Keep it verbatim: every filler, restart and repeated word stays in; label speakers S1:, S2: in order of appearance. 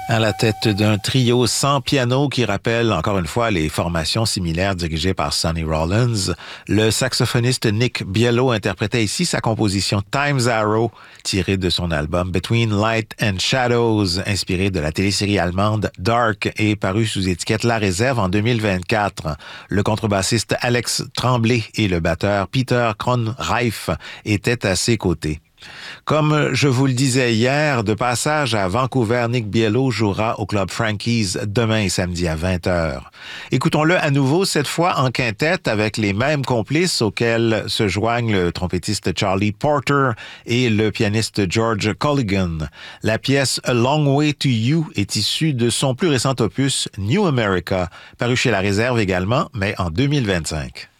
S1: À la tête d'un trio sans piano qui rappelle encore une fois les formations similaires dirigées par Sonny Rollins, le saxophoniste Nick Bielo interprétait ici sa composition Time's Arrow, tirée de son album Between Light and Shadows, inspiré de la télésérie allemande Dark et paru sous étiquette La Réserve en deux mille vingt-quatre. Le contrebassiste Alex Tremblay et le batteur Peter Kronreif étaient à ses côtés. Comme je vous le disais hier, de passage à Vancouver, Nick Bielo jouera au Club Frankie's demain samedi à vingt heures. Écoutons-le à nouveau, cette fois en quintette avec les mêmes complices auxquels se joignent le trompettiste Charlie Porter et le pianiste George Colligan. La pièce A Long Way to You est issue de son plus récent opus New America, paru chez La Réserve également, mais en deux mille vingt-cinq.